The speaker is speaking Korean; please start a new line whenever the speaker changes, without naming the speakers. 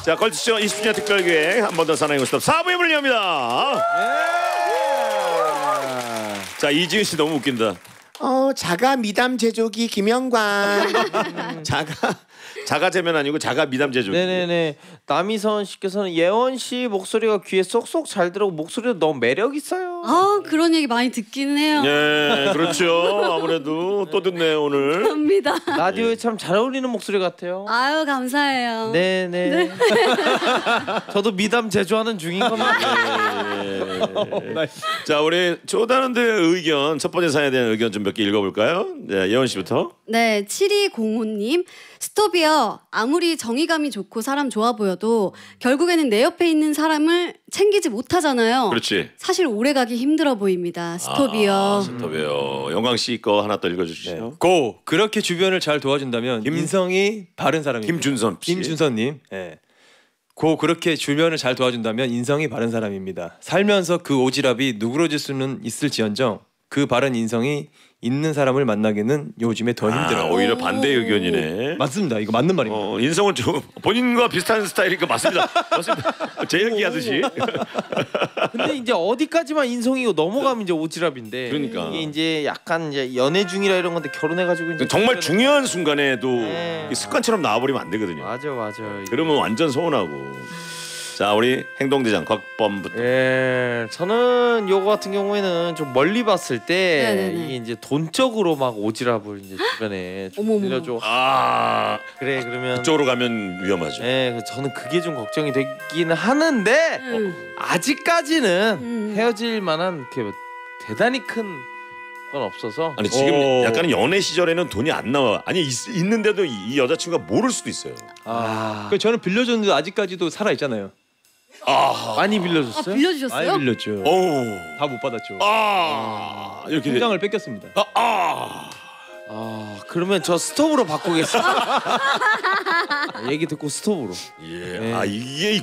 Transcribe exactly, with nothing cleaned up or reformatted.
자, 걸치쇼 이십 주년 특별기획 한 번 더 사나이고 스톱 사 부의 문을 엽니다. 예. 자, 이지은 씨 너무 웃긴다.
어, 자가 미담 제조기 김영광.
자가 자가 제면 아니고 자가 미담 제조.
네네네. 남희선 씨께서는 예원 씨 목소리가 귀에 쏙쏙 잘 들어오고 목소리도 너무 매력 있어요.
아 그런 얘기 많이 듣기는 해요.
네, 그렇죠. 아무래도 또 듣네 오늘.
감사합니다.
라디오에 참 잘 어울리는 목소리 같아요.
아유 감사해요.
네네. 네. 저도 미담 제조하는 중인 겁니다.
네. 자, 우리 조단원들의 의견 첫 번째 사연에 대한 의견 좀 몇 개 읽어볼까요? 네, 예원 씨부터.
네, 칠이공오님 스톱이요. 아무리 정의감이 좋고 사람 좋아 보여도 결국에는 내 옆에 있는 사람을 챙기지 못하잖아요.
그렇지.
사실 오래가기 힘들어 보입니다. 스톱이요.
아, 스톱이요. 영광 씨 거 하나 더 읽어주시죠.
네. 고 그렇게 주변을 잘 도와준다면
김,
인성이 바른 사람입니다.
김준선 씨.
김준선님. 네. 고 그렇게 주변을 잘 도와준다면 인성이 바른 사람입니다. 살면서 그 오지랖이 누그러질 수는 있을지언정 그 바른 인성이 있는 사람을 만나기는 요즘에 더 힘들어요.
아, 오히려 반대 의견이네.
맞습니다. 이거 맞는 말입니다.
어, 인성은 좀 본인과 비슷한 스타일이니까 맞습니다. 맞습니다. 제 얘기하듯이.
근데 이제 어디까지만 인성이고 넘어가면 이제 오지랖인데.
그러니까.
이게 이제 약간 이제 연애 중이라 이런 건데 결혼해가지고 이제
정말 중요한 순간에도
네.
습관처럼 나와버리면 안 되거든요.
맞아 맞아.
그러면 완전 서운하고. 자, 우리 행동대장 곽범부터.
예, 저는 요거 같은 경우에는 좀 멀리 봤을 때
네네네.
이게 이제 돈적으로 막 오지랖을 이제 주변에 좀
어머머.
빌려줘.
아,
그래 그러면.
그쪽으로 가면 위험하죠.
예, 그 저는 그게 좀 걱정이 되기는 하는데
음.
아직까지는
음.
헤어질 만한 그 대단히 큰 건 없어서.
아니 지금
오.
약간은 연애 시절에는 돈이 안 나와. 아니 있, 있는데도 이, 이 여자친구가 모를 수도 있어요.
아,
그 저는 빌려줬는데 아직까지도 살아 있잖아요.
아,
많이
아
빌려줬어요?
빌려주셨어요?
많이 빌렸죠.
오,
다 못 받았죠.
아, 이렇게. 돼.
통장을 뺏겼습니다.
아, 아.
아, 그러면 저 스톱으로 바꾸겠습니다. 얘기 듣고 스톱으로.
예,
네.
아 이게